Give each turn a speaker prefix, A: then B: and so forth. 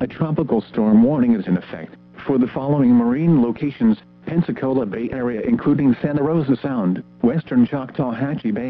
A: A tropical storm warning is in effect for the following marine locations: Pensacola Bay Area including Santa Rosa Sound, western Choctawhatchee Bay,